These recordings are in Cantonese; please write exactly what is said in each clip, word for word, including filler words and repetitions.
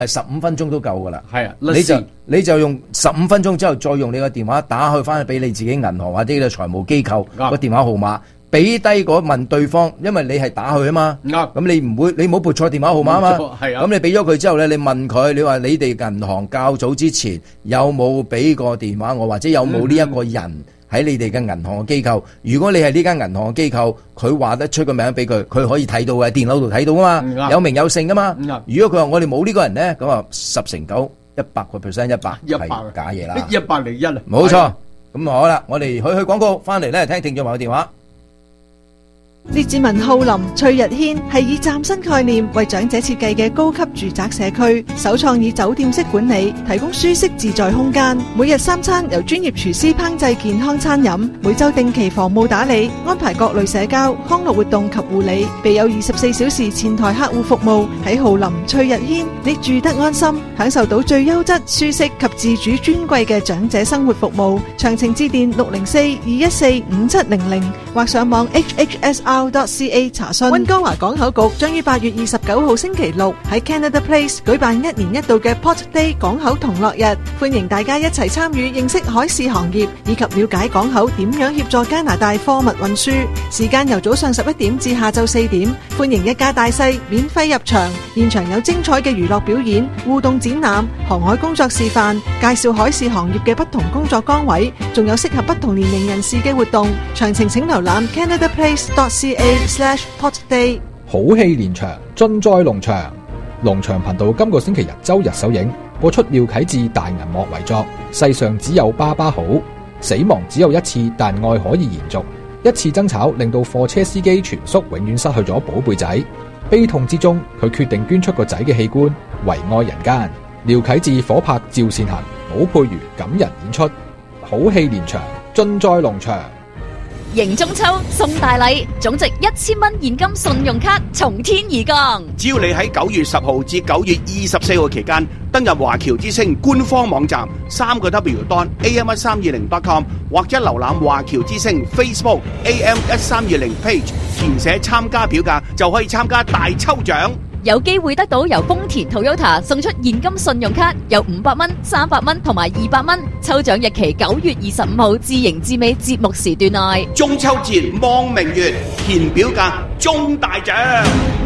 係十五分鐘都夠噶啦。 係啊， 你就你就用十五分鐘之後，再用你個電話打去翻去俾你自己銀行或者呢個財務機構個電話號碼，俾低嗰問對方，因為你係打去啊嘛。咁你唔會，你唔好撥錯電話號碼啊嘛。係啊。咁你俾咗佢之後咧，你問佢，你話你哋銀行較早之前有冇俾過電話我，或者有冇呢一個人喺你哋嘅銀行嘅機構？如果你係呢間銀行嘅機構，佢話得出個名俾佢，佢可以睇到嘅，電腦度睇到啊嘛，有名有姓噶嘛。如果佢話我哋冇呢個人咧，咁啊十成九一百個 percent 一百係假嘢啦， 一百零一啊， 冇錯。咁好啦，我哋去去廣告，翻嚟咧聽聽眾朋友電話。 列治文浩林翠日軒係以嶄新概念為長者設計嘅高級住宅社區，首創以酒店式管理，提供舒適自在空間。每日三餐由專業廚師烹製健康餐飲，每周定期房務打理，安排各類社交、康樂活動及護理，備有二十四小時前台客戶服務。喺浩林翠日軒，你住得安心，享受到最優質、舒適及自主尊貴嘅長者生活服務。詳情致電六零四二一四五七零零或上網 H H S R dot C A 查詢。溫哥華港口局將於八月二十九號星期六喺 Canada Place 舉辦一年一度嘅 Port Day 港口同樂日，歡迎大家一齊參與，認識海事行業以及了解港口點樣協助加拿大貨物運輸。時間由早上十一點至下晝四點，歡迎一家大細免費入場，現場有精彩嘅娛樂表演、互動展覽、航海工作示範，介紹海事行業嘅不同工作崗位，仲有適合不同年齡人士嘅活動。詳情請瀏覽 Canada Place dot C A slash Port Day。 好戲連場，盡在農場。農場頻道今個星期日周日首映，播出廖啟智大銀幕遺作《世上只有爸爸好》。死亡只有一次，但愛可以延續。一次爭吵令到貨車司機全叔永遠失去咗寶貝仔。悲痛之中，佢決定捐出個仔嘅器官，為愛人間。廖啟智火拍趙善恒、武佩瑜感人演出，好戲連場，盡在農場。 迎中秋送大禮，總值一千蚊現金信用卡從天而降。 只要你喺九月十號至九月二十四號期間登入華僑之星官方網站三個 W dot A M 一三二零 dot com 或者瀏覽華僑之星 Facebook A M 一三二零 page， 填寫參加表格就可以參加大抽獎。 有機會得到由豐田 Toyota 送出現金信用卡，有五百蚊、三百蚊同埋二百蚊。抽獎日期九月二十五號至迎至尾節目時段內。 中秋節望明月，填表格中大獎。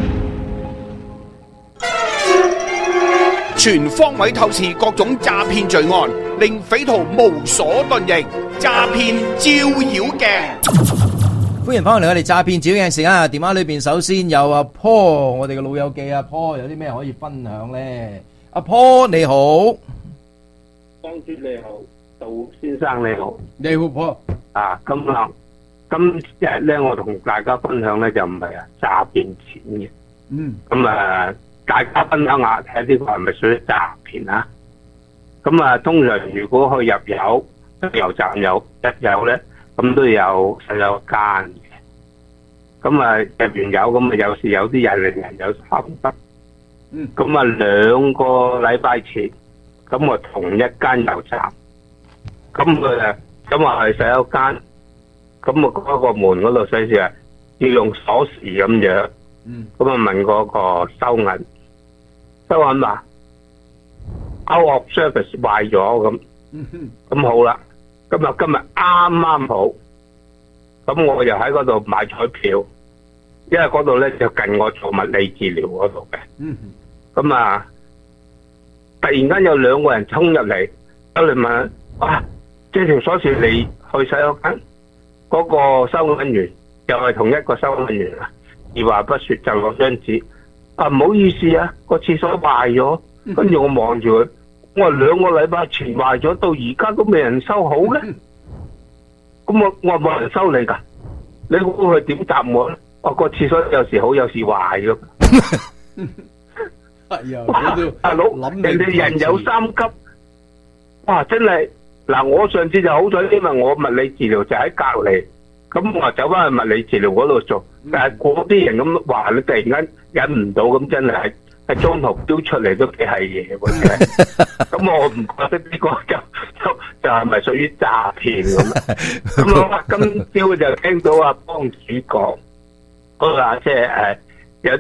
全方位透視各種詐騙罪案，令匪徒無所遁形。詐騙照妖鏡。 歡迎翻嚟我哋詐騙照嘅時間啊！電話裏邊首先有阿 Paul， 我哋嘅老友記阿 Paul， 有啲咩可以分享咧？阿 Paul 你好， 張主你好，杜先生你好， 你好 Paul。 啊，咁啊，今日咧我同大家分享咧就唔係啊詐騙錢嘅， 嗯， 咁啊大家分享下睇下呢個係咪屬於詐騙啊？咁啊通常如果去入油，油站有一油咧。咁都有洗手間嘅，咁啊入完油咁啊有時有啲人令人有心得，嗯，咁啊兩個禮拜前，咁我同一間油站，咁佢啊咁啊去洗手間，咁啊嗰個門嗰度寫住啊要用鎖匙咁樣，嗯，咁啊問嗰個收銀，收銀話 out of service 壞咗咁，咁好啦。咁啊，今日啱啱好，咁我又喺嗰度買彩票，因為嗰度咧就近我做物理治療嗰度嘅。嗯，咁啊，突然間有兩個人衝入嚟，走嚟問：啊，借條鎖匙嚟去洗手間？嗰個收銀員又係同一個收銀員啊，二話不說就攞張紙，啊唔好意思啊，個廁所壞咗。跟住我望住佢。我話兩個禮拜前壞咗，到而家都未人收好咧。咁我我話冇人收你噶，你估佢點答我咧？我個廁所有時好，有時壞嘅。哇，大佬，人哋人有三急。哇，真係嗱！我上次就好彩，因為我物理治療就喺隔離，咁我走翻去物理治療嗰度做。但係嗰啲人咁話，你突然間忍唔到，咁真係。係中途標出嚟都幾係嘢喎，咁我唔覺得呢個就就就係咪屬於詐騙咁？咁我今朝就聽到阿幫主講，佢話即係誒有啲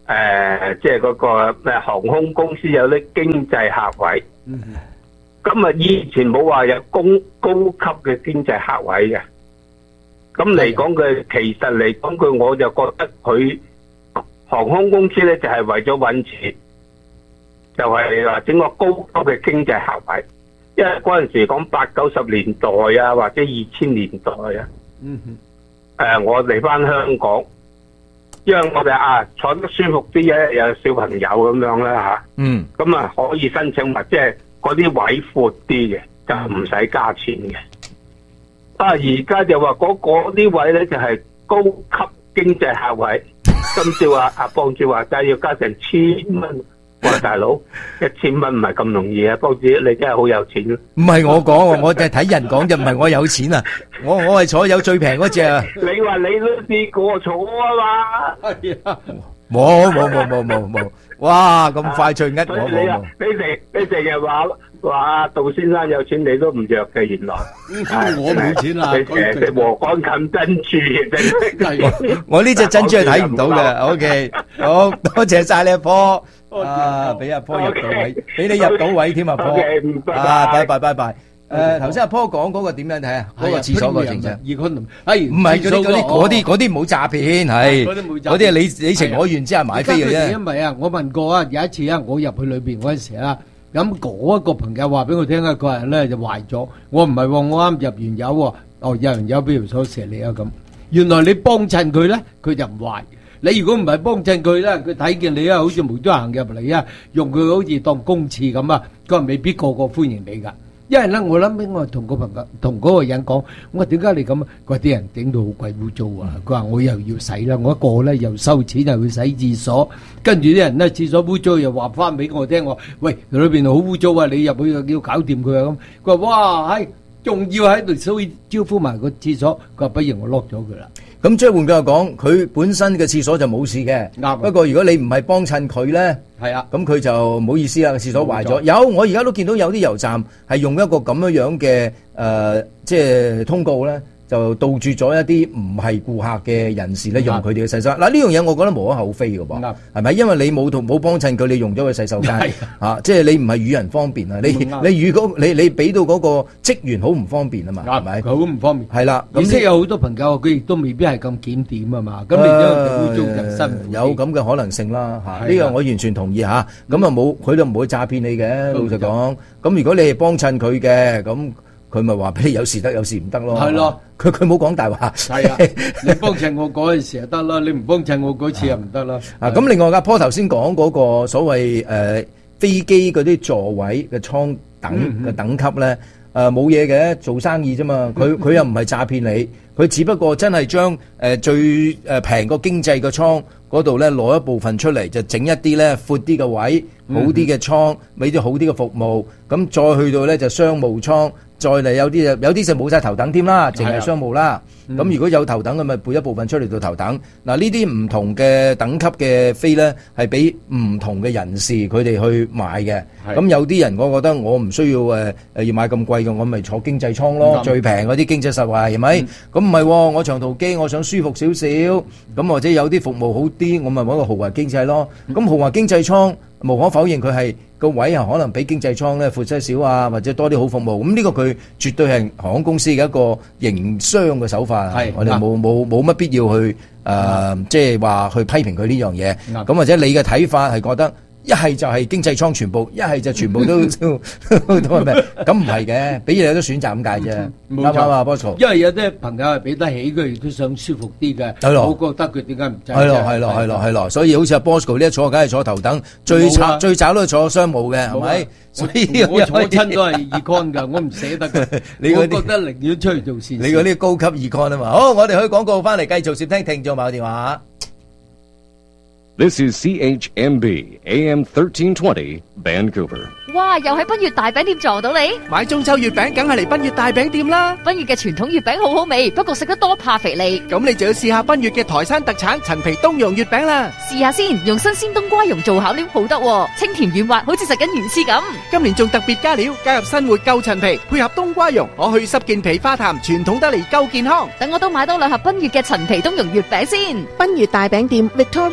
誒，即係嗰個咩航空公司有啲經濟客位。 嗯。 咁啊，以前冇話有高高級嘅經濟客位嘅。咁嚟講佢其實嚟講佢，我就覺得佢航空公司咧就係為咗搵錢，就係話整個高級嘅經濟客位。因為嗰陣時講八九十年代啊，或者二千年代啊。 嗯哼。 誒，我嚟翻香港，因為我哋啊坐得舒服啲嘅，有小朋友咁樣啦吓。 嗯。 咁啊可以申請埋，即係嗰啲位闊啲嘅，就唔使加錢嘅。啊！而家就話嗰嗰啲位咧就係高級經濟客位，今朝話阿幫主話齋要加成千蚊，哇！大佬一千蚊唔係咁容易啊！幫主你真係好有錢。 唔係我講喎，我就係睇人講，就唔係我有錢啊！我我係坐有最平嗰隻啊！ 你話你都試過坐啊嘛？ 係啊， 冇冇冇冇冇冇！哇！咁快脆呃我你啊冇冇！ 你成你成日話話杜先生有錢，你都唔着嘅原來。 我冇錢啦， 你成日食禾稈冚珍珠嘅真係。 我呢隻珍珠係睇唔到嘅。OK，好多謝晒你阿波啊！俾阿波入到位，俾你入到位添啊！波啊！拜拜拜拜。誒，頭先阿波講嗰個點樣睇啊？嗰個廁所個情況。 二坤唔係唔係嗰啲嗰啲嗰啲嗰啲冇詐騙，係嗰啲冇詐騙嗰啲係你你情我願之下買飛嘅啫。 因為啊，我問過啊，有一次啊，我入去裏邊嗰陣時啊。咁嗰一個朋友話俾我聽啊，佢話咧就壞咗。我唔係喎，我啱入完油喎。哦，有人有俾條鎖匙你啊咁。原來你幫襯佢咧，佢就唔壞。你如果唔係幫襯佢咧，佢睇見你啊，好似無端行入嚟啊，用佢好似當公廁咁啊，佢話未必個個歡迎你㗎。因為咧，我諗起我同個朋友同嗰個人講，我話點解你咁啊？佢話啲人整到好鬼污糟啊！佢話我又要洗啦，我一個咧又收錢又要洗廁所，跟住啲人咧廁所污糟又話翻俾我聽，我喂裏邊好污糟啊！你入去又要搞掂佢啊咁。佢話哇，係仲要喺度所以招呼埋個廁所，佢話不如我 lock 咗佢啦。 咁即係換句話講，佢本身嘅廁所就冇事嘅。 啱。 不過如果你唔係幫襯佢咧， 係啊， 咁佢就唔好意思啦，個廁所壞咗。有我而家都見到有啲油站係用一個咁樣樣嘅誒，即係通告咧，就杜絕咗一啲唔係顧客嘅人士咧用佢哋嘅洗手間。嗱呢樣嘢我覺得無可厚非嘅噃，係咪？因為你冇同冇幫襯佢，你用咗佢洗手間嚇，即係你唔係與人方便啊！你你與嗰你你俾到嗰個職員好唔方便啊嘛，係咪？ 佢好唔方便。 係啦， 咁即係有好多朋友佢亦都未必係咁檢點啊嘛。咁你都污糟人生， 有咁嘅可能性啦嚇。呢個我完全同意嚇。咁啊冇佢都唔會詐騙你嘅，老實講。咁如果你係幫襯佢嘅咁。佢咪話俾你有時得有時唔得咯， 係咯， 佢佢冇講大話。 係啊，你幫襯我嗰陣時就得啦，你唔幫襯我嗰次又唔得啦。 啊，咁另外阿波頭先講嗰個所謂誒飛機嗰啲座位嘅艙等嘅等級咧，誒冇嘢嘅，做生意啫嘛。佢佢又唔係詐騙你，佢只不過真係將誒最誒平個經濟嘅艙嗰度咧攞一部分出嚟，就整一啲咧闊啲嘅位，好啲嘅艙，俾啲好啲嘅服務。咁再去到咧就商務艙。再嚟有啲就有啲就冇晒頭等添啦，淨係商務啦。咁、嗯、如果有頭等嘅咪撥一部分出嚟做頭等。嗱呢啲唔同嘅等級嘅飛咧，係俾唔同嘅人士佢哋去買嘅。咁有啲人我覺得我唔需要誒誒要買咁貴嘅，我咪坐經濟艙咯，嗯、最平嗰啲經濟實惠係咪？咁唔係，我長途機我想舒服少少，咁或者有啲服務好啲，我咪揾個豪華經濟咯。咁、嗯、豪華經濟艙無可否認佢係。個位啊，可能比經濟艙咧闊些少啊，或者多啲好服務。咁呢個佢絕對係航空公司嘅一個營商嘅手法。係，我哋冇冇冇乜必要去誒、呃，即係話去批評佢呢樣嘢。咁或者你嘅睇法係覺得一係就係經濟艙全部，一係就全部都都都係咩？咁唔係嘅，俾你有得選擇咁解啫。啱唔啱啊 Bosco？因為有啲朋友係俾得起，佢亦都想舒服啲嘅。係咯，我覺得佢點解唔制？係咯，係咯，係咯，係咯。所以好似阿 Bosco 呢一坐，梗係坐頭等，最慘最慘都係坐商務嘅，係咪？所以我坐親都係 econ 㗎，我唔捨得嘅。你我覺得寧願出去做善事。你嗰啲高級 econ 啊嘛。好，我哋去廣告翻嚟繼續接聽聽眾朋友電話。 This is C H M B A M thirteen twenty Vancouver。 哇！又喺奔月大餅店撞到你， 買中秋月餅梗係嚟奔月大餅店啦！ 奔月嘅傳統月餅好好味，不過食得多怕肥膩。 咁你就要試下奔月嘅台山特產陳皮冬蓉月餅啦！ 試下先，用新鮮冬瓜蓉做巧料好得，清甜軟滑，好似食緊魚翅咁。 今年仲特別加料，加入新活夠陳皮，配合冬瓜蓉，可去濕健脾化痰，傳統得嚟夠健康。 等我都買多兩盒奔月嘅陳皮冬蓉月餅先。 奔月大餅店 Victoria 街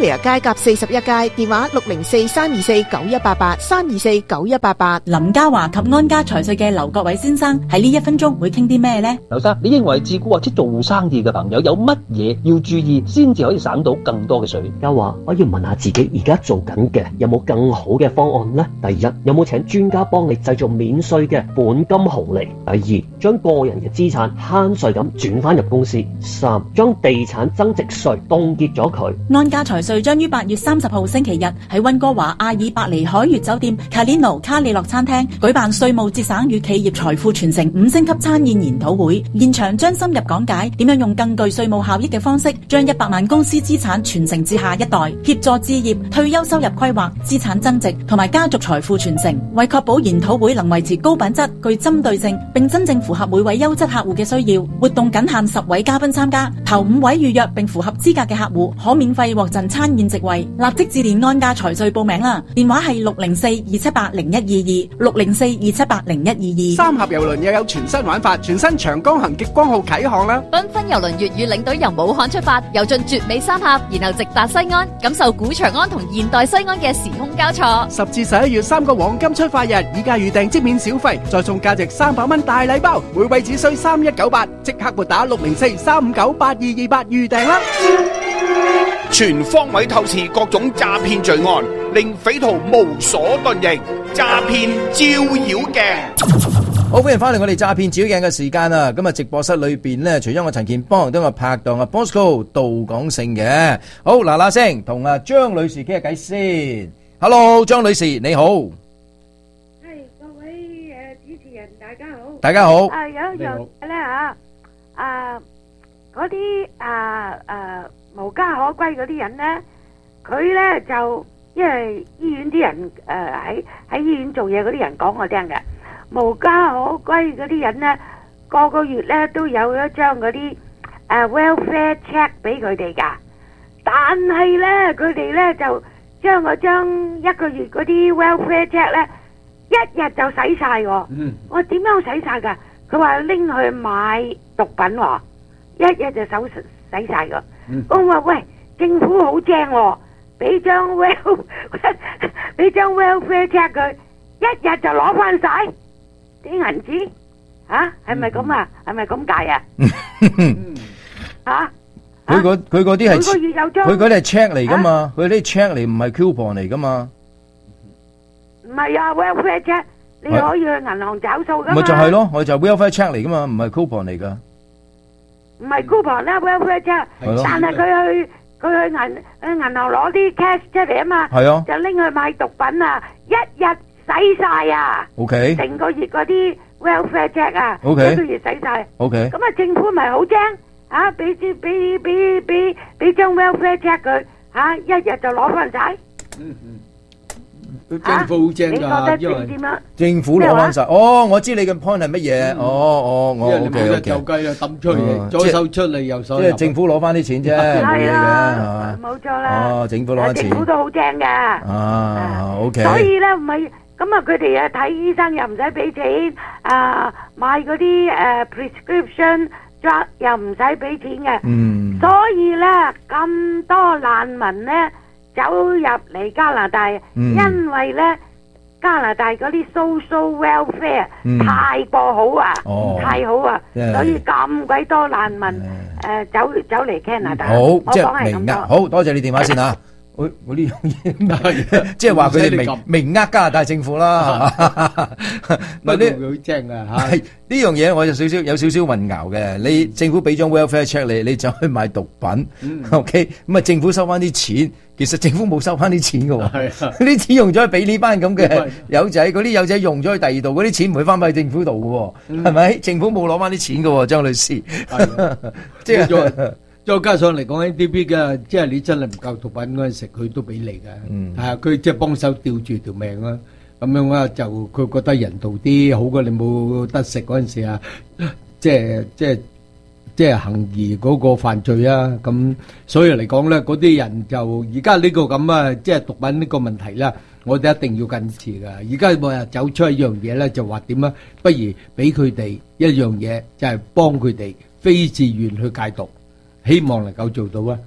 甲四十一街，電話六零四三二四九一八八三二四九一八八。 林家華及安家財稅嘅劉國偉先生喺呢一分鐘會傾啲咩呢？ 劉生，你認為自僱或者做生意嘅朋友有乜嘢要注意，先至可以省到更多嘅稅？ 家華，我要問下自己而家做緊嘅有冇更好嘅方案呢？第一，有冇請專家幫你製造免稅嘅本金紅利？第二，將個人嘅資產慳稅咁轉翻入公司。三，將地產增值稅凍結咗佢。 安家財稅將於八月三十號星期日喺溫哥華阿爾伯尼海悅酒店卡列諾卡利諾餐廳舉辦稅務節省與企業財富傳承五星級餐宴研討會，現場將深入講解點樣用更具稅務效益嘅方式，將一百萬公司資產傳承至下一代，協助置業、退休收入規劃、資產增值同埋家族財富傳承。為確保研討會能維持高品質、具針對性，並真正符合每位優質客戶嘅需要，活動僅限十位嘉賓參加，頭五位預約並符合資格嘅客戶可免費獲贈餐宴席位。立即致電安家財稅報名啦！電話係六零四二七八零一二二六零四二七八零一二二。 三峽郵輪又有全新玩法，全新長江行極光號啟航啦！ 繽紛郵輪粵語領隊由武漢出發，遊進絕美三峽，然後直達西安，感受古長安同現代西安嘅時空交錯。 十至十一月三個黃金出發日，以價預訂即免小費，再送價值三百蚊大禮包，每位只需三一九八，即刻撥打六零四三五九八二二八預訂啦！ 全方位透視各種詐騙罪案，令匪徒無所遁形。詐騙照妖鏡， 好歡迎翻嚟我哋詐騙照妖鏡嘅時間啊！今日直播室裏邊咧，除咗我陳健邦，都有拍檔啊 Bosco 杜廣勝嘅。好嗱嗱聲，同阿張女士傾下偈先。Hello， 張女士你好。 係各位誒主持人，大家好。 大家好。 啊有一樣嘢咧嚇，啊嗰啲啊啊無家可歸嗰啲人咧，佢咧就因為醫院啲人誒喺喺醫院做嘢嗰啲人講我聽嘅，無家可歸嗰啲人咧，個個月咧都有一張嗰啲誒 welfare check 俾佢哋㗎，但係咧佢哋咧就將嗰張一個月嗰啲 welfare check 咧一日就使曬喎。嗯、我點樣使曬㗎？佢話拎去買毒品喎，一日就手使曬㗎。嗯、我話喂，政府好正喎，俾張 well 俾張 welfare check 佢，一日就攞翻曬啲銀紙嚇，係咪咁啊？係咪咁解啊？嚇！ 佢嗰佢嗰啲係每個月有張， 佢嗰啲係 check 嚟噶嘛？佢啲 check 嚟唔係 coupon 嚟噶嘛？ 唔係啊 ，welfare check 你可以去銀行找數噶嘛？ 咪就係咯，我就 welfare check 嚟噶嘛，唔係 coupon 嚟噶。 唔係 coupon 啦 ，welfare check，但係佢去佢去銀去銀行攞啲 cash 出嚟啊嘛，就拎去買毒品啊，一日使晒啊 ，OK， 成個月嗰啲 welfare check 啊， OK， 一個月使晒 ，OK， 咁啊政府咪好精啊，俾啲俾俾俾俾張 welfare check 佢嚇，一日就攞翻晒。嗯嗯。 政府好正㗎，因為政府攞翻晒。哦，我知你嘅 point 係乜嘢。哦哦，我 OK OK。 就雞啦，抌出嚟，左手出嚟，右手入。 即係政府攞翻啲錢啫，冇嘢嘅，係嘛？ 冇錯啦。 哦，政府攞翻錢。 政府都好正㗎。 啊 ，OK。 所以咧，唔係咁啊，佢哋啊睇醫生又唔使俾錢，啊買嗰啲誒 prescription drug 又唔使俾錢嘅。嗯。所以咧，咁多難民咧。走入嚟加拿大，嗯、因為咧加拿大嗰啲 social welfare、嗯、太過好啊，哦、太好啊，嗯、所以咁鬼多難民誒、嗯呃、走走嚟加拿大。 好，即係明呃，好多謝你電話先嚇。我我呢樣嘢，即係話佢哋明明呃加拿大政府啦，唔係呢好正啊嚇！ 係呢樣嘢我就少少有少少混淆嘅。你政府俾張 welfare check 你，你就去買毒品，OK？咁啊政府收翻啲錢，其實政府冇收翻啲錢嘅喎，啲錢用咗去俾呢班咁嘅友仔，嗰啲友仔用咗去第二度，嗰啲錢唔會翻返去政府度嘅喎，係咪？政府冇攞翻啲錢嘅喎，張女士， 即係。再加上嚟講 N D P 嘅，即係你真係唔夠毒品嗰陣時，佢都俾你嘅，係啊，佢即係幫手吊住條命啦。咁樣啊，就佢覺得人道啲，好過你冇得食嗰陣時啊，即係即係即係行義嗰個犯罪啊。咁所以嚟講咧，嗰啲人就而家呢個咁啊，即係毒品呢個問題啦，我哋一定要緊持噶。而家每日走出一樣嘢咧，就話點啊？不如俾佢哋一樣嘢，就係幫佢哋非自願去戒毒。希望能夠做到啊！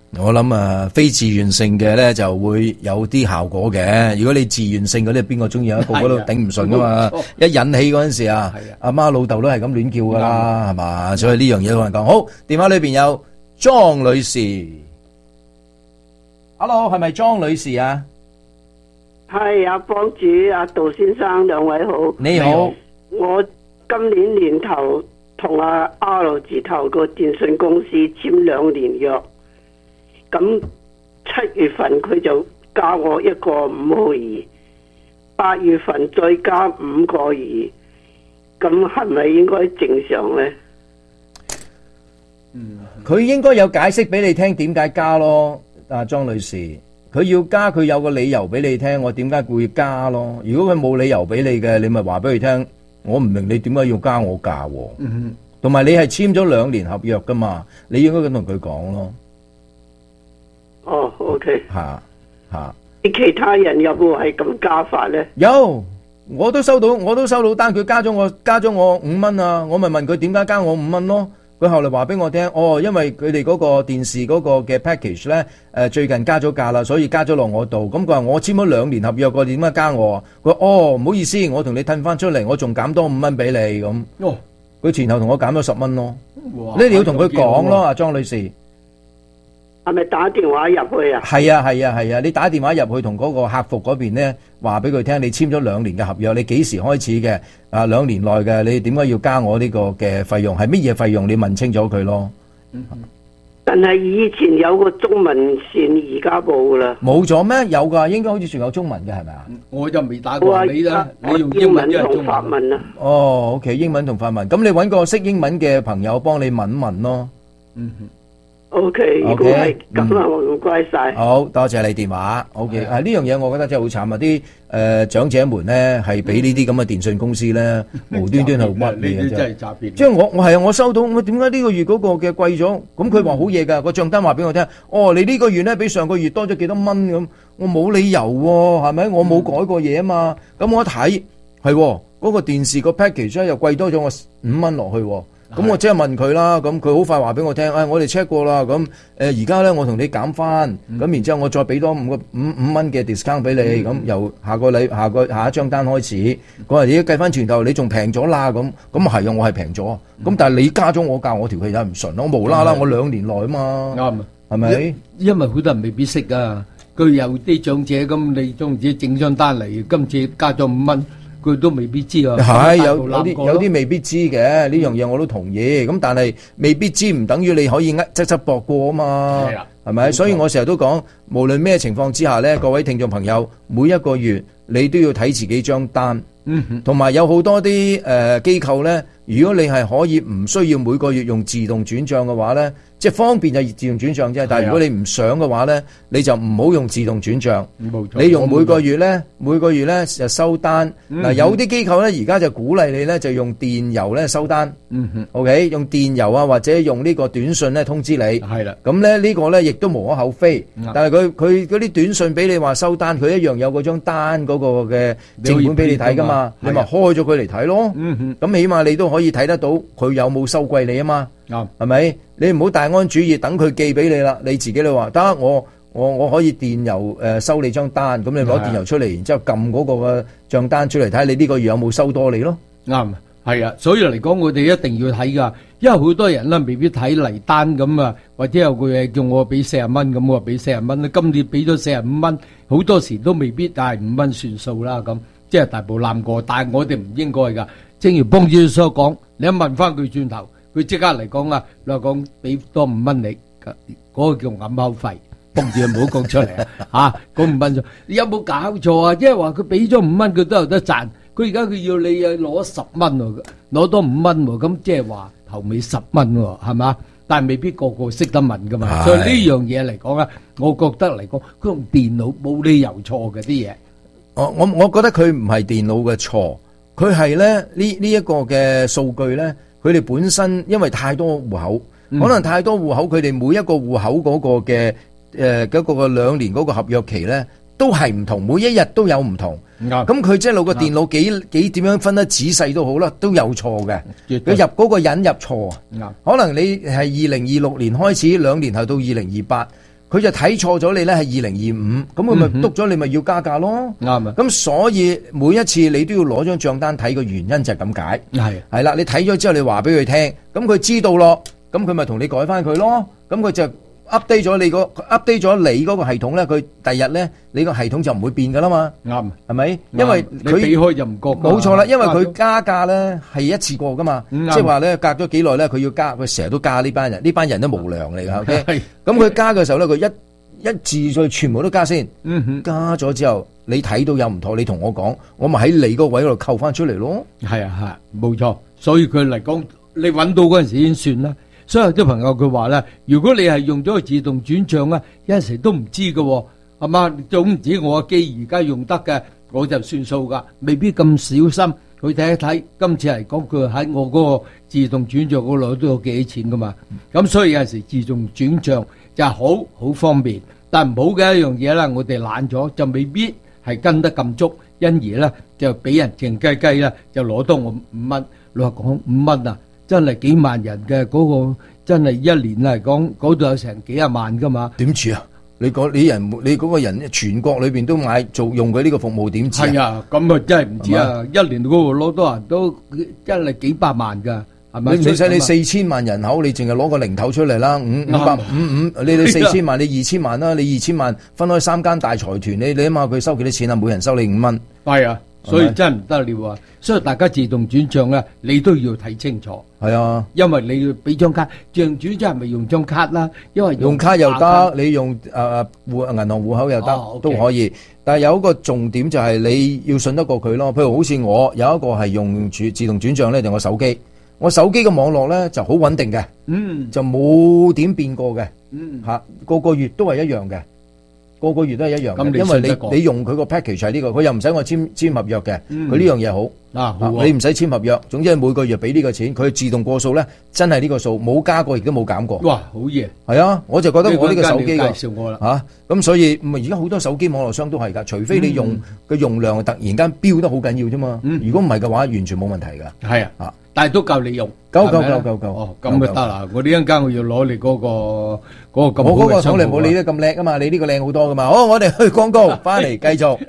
我諗啊，非自願性嘅咧就會有啲效果嘅。如果你自願性嗰啲，邊個中意啊？個個都頂唔順噶嘛。一引起嗰陣時啊，阿媽老豆都係咁亂叫噶啦，係嘛？所以呢樣嘢同人講。好，電話裏邊有莊女士。Hello， 係咪莊女士啊？ 係阿幫主、阿杜先生兩位好。 你好。 我今年年頭同阿 R 字頭個電信公司簽兩年約。咁七月份佢就加我一個五毫二，八月份再加五個二，咁係咪應該正常呢？ 嗯，佢應該有解釋俾你聽點解加咯，阿莊女士，佢要加佢有個理由俾你聽，我點解會加咯？如果佢冇理由俾你嘅，你咪話俾佢聽，我唔明你點解要加我價，嗯，同埋你係簽咗兩年合約噶嘛，你應該咁同佢講咯。 哦 ，OK， 吓吓， 其他人有冇係咁加法咧？ 有，我都收到，我都收到單，佢加咗我加咗我五蚊啊！我咪問佢點解加我五蚊咯？佢後嚟話俾我聽，哦，因為佢哋嗰個電視嗰個嘅 package 咧，誒最近加咗價啦，所以加咗落我度。咁佢話我簽咗兩年合約，佢點解加我啊？佢話哦，唔好意思，我同你褪翻出嚟，我仲減多五蚊俾你咁。哦，佢前後同我減咗十蚊咯。哇！你要同佢講咯，阿莊女士。 係咪打電話入去啊？ 係啊係啊係啊！你打電話入去同嗰個客服嗰邊咧，話俾佢聽，你簽咗兩年嘅合約，你幾時開始嘅？啊，兩年內嘅，你點解要加我呢個嘅費用？係乜嘢費用？你問清楚佢咯。 嗯、但係以前有個中文線，而家冇啦。 冇咗咩？有㗎，應該好似仲有中文嘅係咪啊？ 我就未打過你啦。你用英文同法文啊？ 哦 ，OK， 英文同法文。咁你揾個識英文嘅朋友幫你問一問咯。嗯哼。 O K， 如果係咁啊，我唔該晒。 好多謝你電話。O K，啊呢樣嘢我覺得真係好慘啊！啲誒長者們咧係俾呢啲咁嘅電信公司咧無端端係屈你嘅啫。即係我我係啊！我收到我點解呢個月嗰個嘅貴咗？咁佢話好嘢㗎，個帳單話俾我聽。哦，你呢個月咧比上個月多咗幾多蚊咁？我冇理由喎，係咪？我冇改過嘢啊嘛。咁我一睇係嗰個電視個 package 咧又貴多咗我五蚊落去喎。咁我即係問佢啦，咁佢好快話俾我聽，誒、哎，我哋 check 過啦，咁誒而家咧我同你減翻，咁、嗯、然之後我再俾多五個五五蚊嘅 discount 俾你，咁、嗯、由下個禮下個下一張單開始，嗰日而家計翻轉頭，你仲平咗啦，咁咁係啊，我係平咗，咁、嗯、但係你加咗我價，我條氣又唔順，我無啦啦我兩年內啊嘛，啱啊，係咪？ 因為好多人未必識啊，佢有啲長者咁，你總唔知整張單嚟，今次加咗五蚊。佢都未必知啊， 係有有啲有啲未必知嘅，呢樣嘢我都同意。咁但係未必知唔等於你可以呃側側駁過啊嘛，係咪？所以我成日都講，無論咩情況之下咧，各位聽眾朋友，每一個月你都要睇自己張單，同埋有好多啲誒機構咧，如果你係可以唔需要每個月用自動轉賬嘅話咧。即係方便就自動轉賬啫，但係如果你唔想嘅話咧，你就唔好用自動轉賬。你用每個月咧，每個月咧就收單。嗱、嗯，有啲機構咧而家就鼓勵你咧就用電郵咧收單。嗯哼 ，OK， 用電郵啊或者用呢個短信咧通知你。係啦。咁咧呢個咧亦都無可厚非。嗯、但係佢佢嗰啲短信俾你話收單，佢一樣有嗰張單嗰個嘅正本俾你睇噶嘛。你咪開咗佢嚟睇咯。嗯哼。咁起碼你都可以睇得到佢有冇收貴你啊嘛。啱，係咪？你唔好大安主義，等佢寄俾你啦。你自己你話得，我我我可以電郵誒、呃、收你張單，咁你攞電郵出嚟，然之後撳嗰個嘅帳單出嚟睇下你呢個月有冇收多你咯。啱， 係啊，所以嚟講我哋一定要睇噶，因為好多人咧未必睇嚟單咁啊，或者有個嘢叫我俾四十蚊咁，我俾四十蚊，今年俾咗四十五蚊，好多時都未必，但係五蚊算數啦咁，即係大步攬過，但係我哋唔應該噶。正如幫主所講，你一問翻佢轉頭。佢即刻嚟講啊！你話講俾多五蚊你，嗰個叫揞口費，幫住唔好講出嚟啊！嚇，嗰五蚊咗，你有冇搞錯啊？即係話佢俾咗五蚊，佢都有得賺。佢而家佢要你啊攞十蚊喎，攞多五蚊喎，咁即係話頭尾十蚊喎，係嘛？但係未必個個識得問噶嘛。所以呢樣嘢嚟講啊，我覺得嚟講，佢用電腦冇理由錯嘅啲嘢。 我我我覺得佢唔係電腦嘅錯，佢係咧呢呢一個嘅數據咧。佢哋本身因為太多戶口，嗯、可能太多戶口，佢哋每一個戶口嗰個嘅誒嗰個嘅兩年嗰個合約期咧，都係唔同，每一日都有唔同。咁佢即係攞個電腦幾幾點樣分得仔細都好啦，都有錯嘅。佢入嗰個引入錯，可能你係二零二六年開始，兩年後到二零二八， 佢就睇錯咗你咧係二零二五，咁佢咪督咗你咪要加價咯。 啱啊！ 咁所以每一次你都要攞張帳單睇個原因就係咁解。 係係啦，你睇咗之後你話俾佢聽，咁佢知道咯，咁佢咪同你改翻佢咯。咁佢就 update 咗你個 update 咗你嗰個系統咧，佢第日咧你個系統就唔會變噶啦嘛。 啱， 係咪？因為你避開就唔覺㗎。 冇錯啦，因為佢加價咧係一次過噶嘛， 嗯即係話咧隔咗幾耐咧佢要加，佢成日都加呢班人，呢班人都無良嚟㗎。OK，咁佢加嘅時候咧，佢一一字再全部都加先。 嗯哼， 加咗之後，你睇到有唔妥，你同我講，我咪喺你個位嗰度扣翻出嚟咯。 係啊係，冇錯。所以佢嚟講，你揾到嗰陣時已經算啦。所以有啲朋友佢話咧，如果你係用咗個自動轉帳咧，有陣時都唔知嘅，係嘛？總唔知我個機而家用得嘅，我就算數噶，未必咁小心去睇一睇。今次嚟講，佢喺我嗰個自動轉帳嗰度都有幾多錢噶嘛？咁所以有陣時自動轉帳就係好好方便，但唔好嘅一樣嘢啦，我哋懶咗就未必係跟得咁足，因而咧就俾人靜雞雞啦，就攞多我五蚊。你話講五蚊啊！真係幾萬人嘅嗰個，真係一年嚟講，嗰度有成幾廿萬噶嘛？ 點似啊？你嗰你人，你嗰個人全國裏邊都買做用佢呢個服務，點知啊？ 係啊，咁啊真係唔知啊！一年嗰度攞多人都真係幾百萬㗎，係咪？ 你唔使你四千萬人口，你淨係攞個零頭出嚟啦，五五百五五，你你四千萬，你二千萬啦，你二千萬分開三間大財團，你你諗下佢收幾多錢啊？每人收你五蚊， 係啊。所以真係唔得了啊！所以大家自動轉帳咧，你都要睇清楚。 係啊， 因為你要俾張卡，自動轉帳係咪用張卡啦？因為用卡又得，你用誒戶銀行戶口又得，都可以。但係有一個重點就係你要信得過佢咯。譬如好似我有一個係用住自動轉帳咧，就我手機，我手機嘅網絡咧就好穩定嘅， 嗯， 就冇點變過嘅， 嗯， 嚇個個月都係一樣嘅。個個月都係一樣嘅， 你因為你你用佢個 package 係呢個，佢又唔使我簽簽合約嘅，佢呢樣嘢好啊， 你唔使簽合約，總之係每個月俾呢個錢，佢自動過數咧，真係呢個數冇加過，亦都冇減過。 哇，好嘢！ 係啊，我就覺得我呢個手機介紹我啦嚇，咁所以唔係而家好多手機網絡商都係㗎，除非你用嘅用量突然間飆得好緊要啫嘛。如果唔係嘅話，完全冇問題㗎。 係啊，嚇，但係都夠你用， 夠夠夠夠夠。 哦，咁就得啦。我呢一間我要攞你嗰個嗰個咁好嘅。 我嗰個廠嚟冇你得咁叻啊嘛，你呢個靚好多㗎嘛。好，我哋去廣告，翻嚟繼續。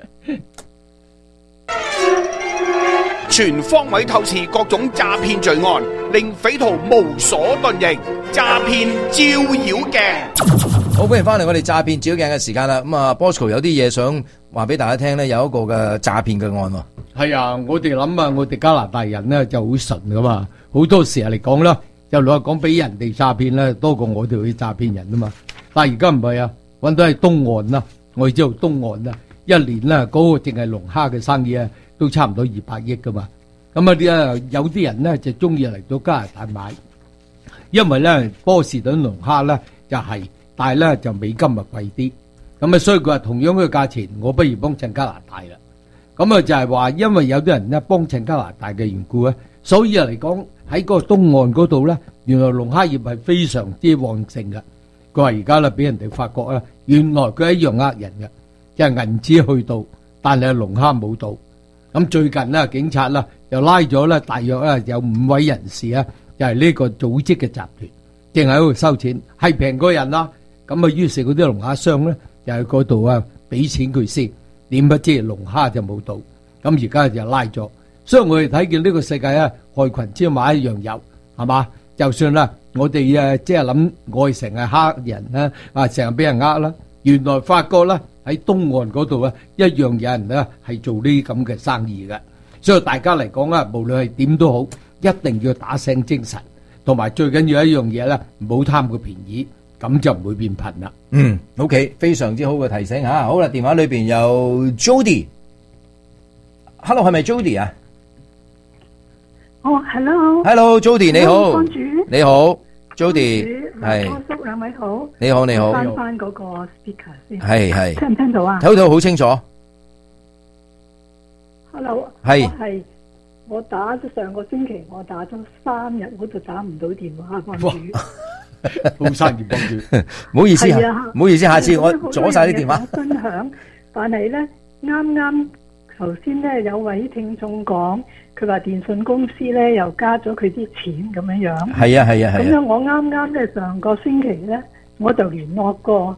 全方位透視各種詐騙罪案，令匪徒無所遁形。詐騙照妖鏡， 好，歡迎翻嚟我哋詐騙照妖鏡嘅時間啦。咁啊 Bosco 有啲嘢想話俾大家聽咧，有一個嘅詐騙嘅案喎。 係啊，我哋諗啊，我哋加拿大人咧就好純噶嘛，好多時嚟講啦，就老實講俾人哋詐騙咧多過我哋去詐騙人啊嘛。但係而家唔係啊，揾到係東岸啦，我哋知道東岸啦，一年咧嗰個淨係龍蝦嘅生意啊，都差唔多二百億噶嘛。咁啊啲啊有啲人咧就中意嚟到加拿大買，因為咧波士頓龍蝦咧就係、是，但係咧就美金啊貴啲。咁啊，所以佢話同樣嘅價錢，我不如幫襯加拿大啦。咁啊就係話，因為有啲人咧幫襯加拿大嘅緣故咧，所以啊嚟講喺嗰個東岸嗰度咧，原來龍蝦業係非常之旺盛嘅。佢話而家咧俾人哋發覺啦，原來佢一樣呃人嘅，即係銀紙去到，但係龍蝦冇到。咁最近咧，警察啦又拉咗咧，大約咧有五位人士啊，就係呢個組織嘅集團，正喺度收錢，係平過人啦。咁啊，於是嗰啲龍蝦商咧就喺嗰度啊俾錢佢先，點不知龍蝦就冇到。咁而家就拉咗，所以我哋睇見呢個世界啊，害群之馬一樣有，係嘛？就算啦，我哋誒即係諗我哋成日蝦人啦，啊成日俾人呃啦，原來發覺啦。喺東岸嗰度啊，一樣有人咧係做呢啲咁嘅生意嘅，所以大家嚟講啊，無論係點都好，一定要打醒精神，同埋最緊要一樣嘢咧，唔好貪個便宜，咁就唔會變貧啦。 嗯 ，OK， 非常之好嘅提醒嚇。好啦，電話裏邊有 Jody，Hello， 係咪 Jody 啊？ 哦 ，Hello，Hello， Hello Jody 你好， 幫主你好。Jody 係， 阿叔兩位好， 你好你好， 翻翻嗰個 speaker 先， 係係， 聽唔聽到啊？ 聽到好清楚。 Hello， 係， 我係我打咗上個星期，我打咗三日，我就打唔到電話，幫主。 好生意幫主， 唔好意思啊，唔好意思，下次我阻晒啲電話。 分享，但係咧啱啱頭先咧有位聽眾講。佢話電信公司咧又加咗佢啲錢咁樣樣， 係啊係啊係啊。 咁樣我啱啱咧上個星期咧我就聯絡過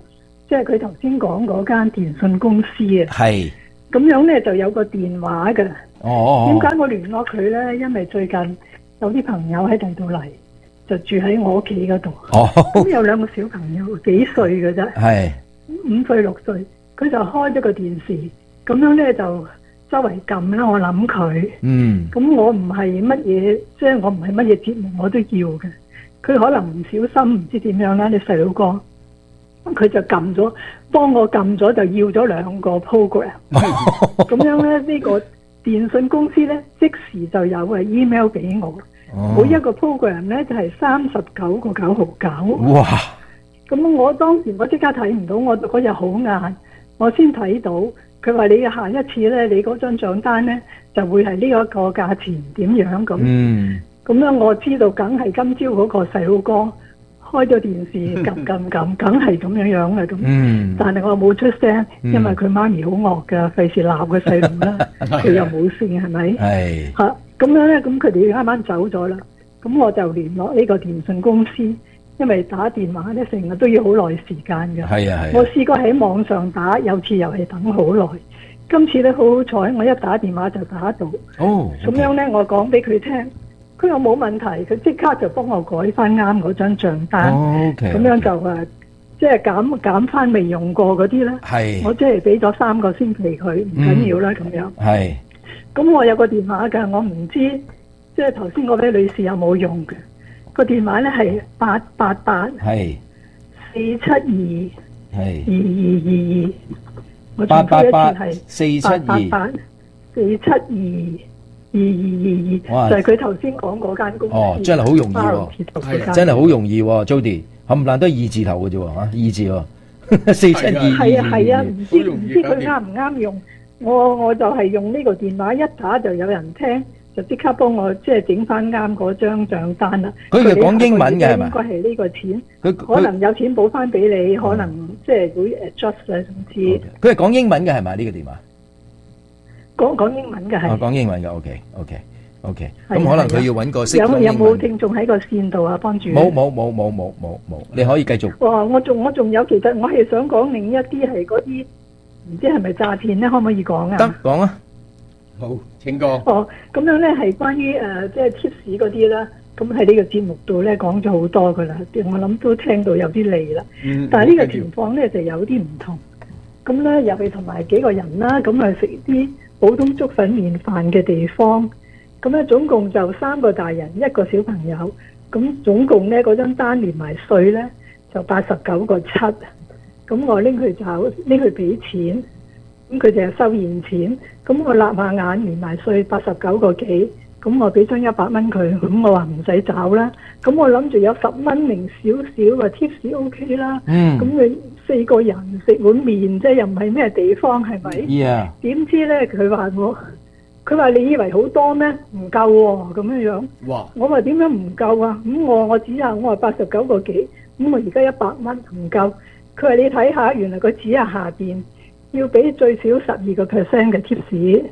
即係佢頭先講嗰間電信公司啊。 係。 咁樣咧就有個電話嘅。 哦。 點解我聯絡佢咧？因為最近有啲朋友喺第度嚟，就住喺我屋企嗰度。 哦。 咁有兩個小朋友幾歲嘅啫。 係。 五歲六歲，佢就開咗個電視，咁樣咧就周圍撳啦。我諗佢。嗯。咁我唔係乜嘢，即係我唔係乜嘢節目我都要嘅。佢可能唔小心唔知點樣啦，你細佬哥，佢就撳咗，幫我撳咗就要咗兩個 program。咁樣咧呢、呢個電信公司咧即時就有係 email 俾我，哦、每一個 program 咧就係三十九個九毫九。哇！咁我當時我即刻睇唔到，我嗰日好晏，我先睇到佢話你下一次咧，你嗰張賬單咧就會係呢一個價錢點樣咁。嗯。咁樣我知道，梗係今朝嗰個細佬哥開咗電視，撳撳撳，梗係咁樣樣嘅咁。嗯。但係我冇出聲，因為佢媽咪好惡㗎，費事鬧個細路啦。佢又冇線，係咪？係。嚇，咁樣咧，咁佢哋啱啱走咗啦。咁我就聯絡呢個電信公司，因為打電話咧成日都要好耐時間㗎。係啊係。我試過喺網上打，有次又係等好耐。今次咧好好彩，我一打電話就打到。哦。咁樣咧，我講俾佢聽。佢又冇問題，佢即刻就幫我改翻啱嗰張帳單，咁、oh, okay, 樣就誒，okay. 即係減減翻未用過嗰啲咧。係，我即係俾咗三個星期佢，唔緊要啦咁樣。係，咁我有個電話㗎，我唔知即係頭先嗰位女士有冇用嘅個電話咧，係八八八係四七二係二二二二，我重複一次係四七二四七二。二二二二就係佢頭先講嗰間公司。哦，真係好容易喎，真係好容易喎 ，Jody，冚唪唥都係二字頭嘅啫喎，嚇二字喎，四七二。係啊係啊，唔知唔知佢啱唔啱用？我我就係用呢個電話一打就有人聽，就即刻幫我即係整翻啱嗰張帳單啦。佢係講英文嘅係咪？應該係呢個錢，佢可能有錢補翻俾你，可能即係會 adjust 啊，甚至。佢係講英文嘅係咪呢個電話？講講英文嘅係，講英文嘅 OK OK OK，咁可能佢要揾個識講英文。有有冇聽眾喺個線度啊？幫住。冇冇冇冇冇冇冇，你可以繼續。哇！我仲我仲有，其實我係想講另一啲係嗰啲，唔知係咪詐騙咧？可唔可以講啊？得講啊！好，請講。哦，咁樣咧係關於誒即係貼士嗰啲啦。咁喺呢個節目度咧講咗好多噶啦，我諗都聽到有啲膩啦。嗯。但係呢個情況咧就有啲唔同。咁咧又係同埋幾個人啦，咁啊食啲普通粥粉麵飯嘅地方，咁咧總共就三個大人一個小朋友，咁總共咧嗰張單連埋稅咧就八十九個七，咁我拎佢就拎去俾錢，咁佢就係收現錢，咁我立下眼連埋稅八十九個幾，咁我俾張一百蚊佢，咁我話唔使找啦，咁我諗住有十蚊零少少啊 tips OK 啦，咁佢四個人食碗麵，即係又唔係咩地方係咪？點、yeah. 知咧佢話我，佢話你以為好多咩？唔夠喎，咁樣樣。哇！我話點樣唔夠啊？咁我我指下，我話八十九個幾，咁我而家一百蚊唔夠。佢話你睇下，原來佢指下下邊要俾最少十二個 percent 嘅 tips。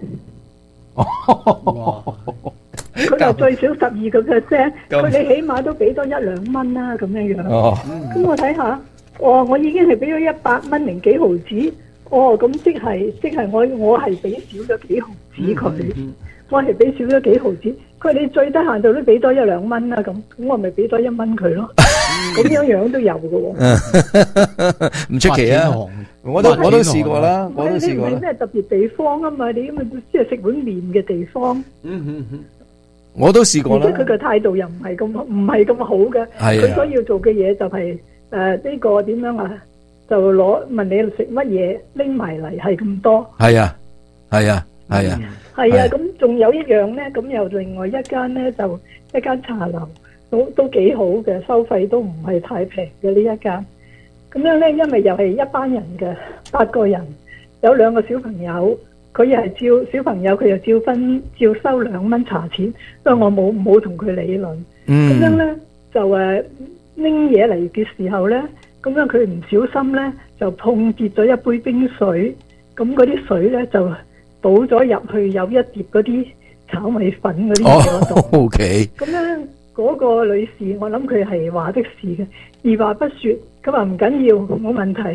哇！佢話最少十二個 percent，佢你起碼都俾多一兩蚊啦，咁樣樣。哦。咁我睇下。哦，我已經係俾咗一百蚊零幾毫子，哦，咁即係即係我我係俾少咗幾毫子佢，嗯嗯、我係俾少咗幾毫子，佢你最低限度都俾多一兩蚊啦，咁咁我咪俾多一蚊佢咯，咁樣樣都有嘅喎，唔出奇啊！我都我都試過啦，我都試過啦。你唔係咩特別地方啊嘛？你咁啊即係食碗麵嘅地方。嗯嗯嗯。我都試過啦。而且佢嘅態度又唔係咁唔係咁好嘅，佢所要做嘅嘢就係、是。誒、呃，呢、這個點樣啊？就攞問你食乜嘢，拎埋嚟係咁多。係啊，係啊，係啊。係啊，咁仲有一樣咧，咁又另外一間咧，就一間茶樓，都都幾好嘅，收費都唔係太平嘅呢一間。咁樣咧，因為又係一班人嘅，八個人，有兩個小朋友，佢又係照小朋友，佢又照分照收兩蚊茶錢，所以我冇冇同佢理論。嗯。咁樣咧就誒。呃拎嘢嚟嘅時候咧，咁樣佢唔小心咧就碰跌咗一杯冰水，咁嗰啲水咧就倒咗入去有一碟嗰啲炒米粉嗰啲嘢嗰度。O K。咁咧嗰個女士，我諗佢係話的士嘅，二話不說，佢話唔緊要，冇問題，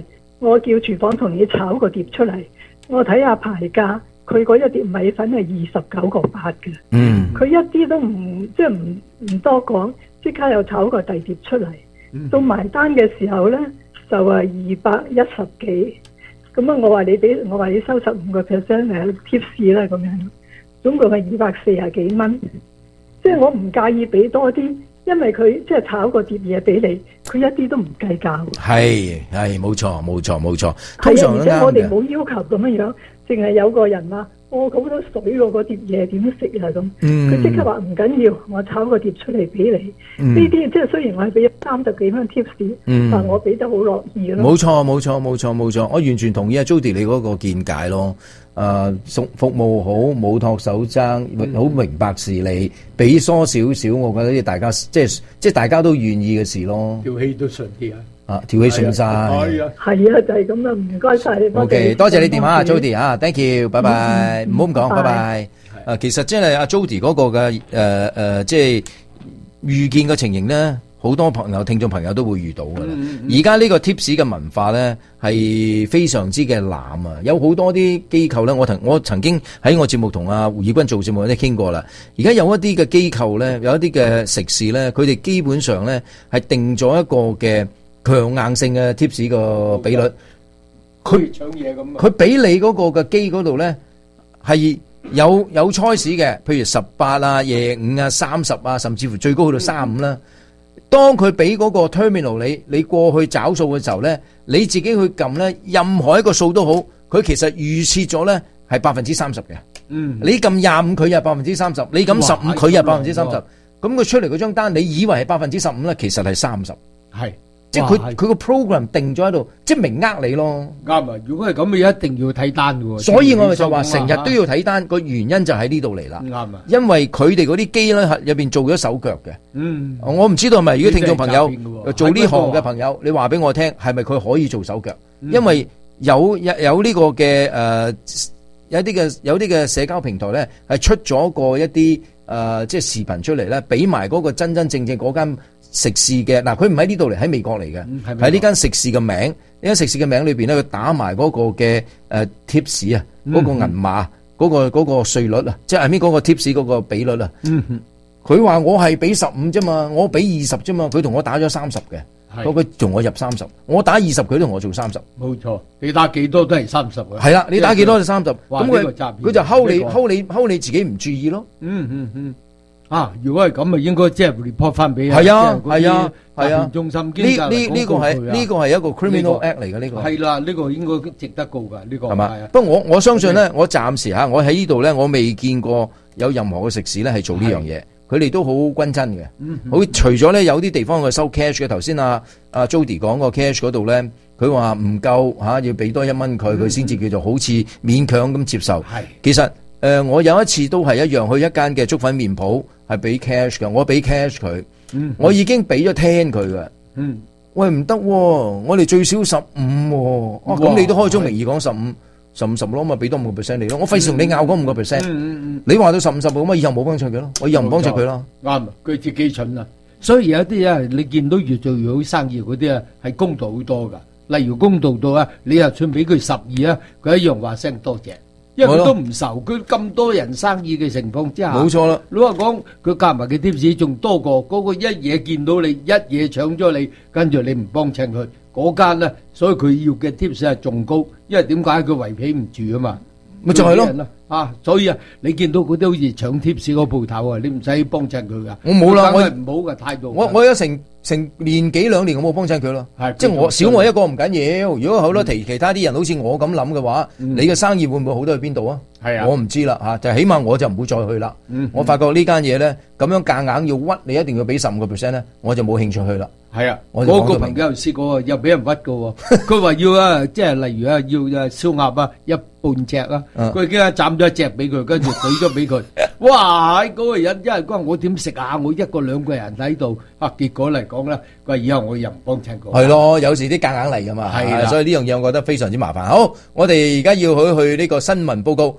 我叫廚房同你炒個碟出嚟，我睇下牌價，佢嗰一碟米粉係二十九個八嘅。 嗯， 佢一啲都唔即係唔唔多講，即刻又炒個第碟出嚟。 嗯、 到埋單嘅時候咧，就係二百一十幾。咁啊，我話你俾我話你收十五個 percent 誒 tips 啦，咁樣總共係二百四十幾蚊。即係我唔介意俾多啲，因為佢即係炒個碟嘢俾你，佢一啲都唔計較。 係係冇錯冇錯冇錯， 通常而且我哋冇要求咁樣樣，淨係有個人話：我好多水喎，嗰碟嘢點食啊咁。佢即、嗯、刻話唔緊要，我炒個碟出嚟俾你。呢啲即係雖然我係俾咗三十幾蚊 tips，、嗯、但我俾得好樂意咯。 冇錯冇錯冇錯冇錯，我完全同意阿 Jody 你嗰個見解咯。誒、呃、服服務好，冇托手踭，好、嗯、明白事理，俾疏少少，我覺得大家即係即係大家都願意嘅事咯。 條氣都順啲啊！ 啊，條氣順晒。 係啊，係啊，就係咁啦，唔該晒。 O K， 多謝你電話啊 Jody 啊 ，thank you，拜拜，唔好咁講，拜拜。誒，其實即係阿 Jody 嗰個嘅誒誒，即係遇見嘅情形咧。好多朋友、聽眾朋友都會遇到㗎啦。而家呢個 tips 嘅文化咧係非常之嘅濫啊！有好多啲機構咧，我曾我曾經喺我節目同阿胡以軍做節目都傾過啦。而家有一啲嘅機構咧，有一啲嘅食肆咧，佢哋基本上咧係定咗一個嘅強硬性嘅 tips 個比率。佢搶嘢咁， 佢俾你嗰個嘅機嗰度咧係有有 choice 嘅，譬如十八啊、廿五啊、三十啊，甚至乎最高去到三十五啦。當佢俾嗰個 terminal 你，你過去找數嘅時候咧，你自己去撳咧，任何一個數都好，佢其實預設咗咧係百分之三十嘅。嗯，你撳廿五佢又係百分之三十，你撳十五佢又係百分之三十，咁佢出嚟嗰張單，你以為係百分之十五咧，其實係三十。係。即係佢佢個 program 定咗喺度，即係明呃你咯。 啱啊！如果係咁，你一定要睇單嘅喎。 所以我咪就話成日都要睇單，個原因就喺呢度嚟啦。啱啊！因為佢哋嗰啲機咧入邊做咗手腳嘅。嗯。我唔知道係咪如果聽眾朋友做呢行嘅朋友，你話俾我聽係咪佢可以做手腳？因為有有有呢個嘅誒，有啲嘅有啲嘅社交平台咧係出咗個一啲誒即係視頻出嚟咧，俾埋嗰個真真正正嗰間食肆嘅。嗱，佢唔喺呢度嚟，喺美國嚟嘅，喺呢間食肆嘅名，呢間食肆嘅名裏邊咧，佢打埋嗰個嘅誒 tips 啊，嗰個銀碼，嗰個嗰個稅率啊，即係邊嗰個 tips 嗰個比率啊。佢話我係俾十五啫嘛，我俾二十啫嘛，佢同我打咗三十嘅，佢同我入三十，我打二十，佢同我做三十。 冇錯，你打幾多都係三十嘅。 係啦，你打幾多就三十，咁佢佢就睺你睺你睺你自己唔注意咯。 嗯嗯嗯。啊！如果係咁啊，應該即係 report 翻俾係啊係啊係啊中心呢呢呢個係呢個係一個 criminal act 嚟嘅呢個係啦，呢個應該值得告㗎呢個係嘛？不過我我相信咧，我暫時嚇我喺呢度咧，我未見過有任何嘅食肆咧係做呢樣嘢，佢哋都好均真嘅。好除咗咧有啲地方佢收 cash 嘅，頭先啊啊 Jody 講個 cash 嗰度咧，佢話唔夠嚇，要俾多一蚊佢，佢先至叫做好似勉強咁接受。係其實誒，我有一次都係一樣去一間嘅粥粉麵鋪。係俾 cash 嘅，我俾 cash 佢，嗯、我已經俾咗 ten 佢嘅。嗯，喂唔得，我哋最少十五，哇！咁、啊、你都開宗明義講十五，十五十咯，咪俾多五個 percent 你咯。我費事同你拗嗰五個 percent。你話到十五十五，咁以後冇幫襯佢咯，我以後唔幫襯佢咯。啱， 佢自己蠢啊！所以有啲啊，你見到越做越好生意嗰啲啊，係公道好多噶。例如公道到啊，你又算俾佢十二啊，佢一樣話聲多謝。因為佢都唔愁，佢咁多人生意嘅情況之下， 冇錯啦。 老實講，佢夾埋嘅 tips 仲多過嗰個一嘢見到你，一嘢搶咗你，跟住你唔幫襯佢嗰間咧，所以佢要嘅 tips 係仲高，因為點解佢圍皮唔住啊嘛？咪就係咯，啊，所以啊，你見到嗰啲好似搶 tips 嗰鋪頭啊，你唔使幫襯佢噶。 我冇啦，我係唔好嘅態度。 我我有成成年幾兩年我冇幫襯佢咯。係，即係我少我一個唔緊要。如果好多其其他啲人好似我咁諗嘅話，你嘅生意會唔會好得去邊度啊？係啊，我唔知啦吓，就起碼我就唔會再去啦。我發覺呢間嘢咧，咁樣夾硬要屈你，一定要俾十五個 percent 咧，我就冇興趣去啦。係啊， 嗰個朋友試過又俾人屈噶，佢話要啊，即係例如啊，要啊燒鴨啊一半隻啊，佢已經斬咗一隻俾佢，跟住懟咗俾佢。哇！嗰個人因為講我點食啊？我一個兩個人喺度啊，結果嚟講咧，佢話以後我又唔幫襯佢。 係咯，有時啲夾硬嚟噶嘛。係啦，所以呢樣嘢我覺得非常之麻煩。好，我哋而家要去去呢個新聞報告。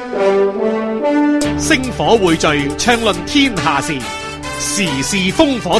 星火匯聚，暢論天下事，時事烽火台。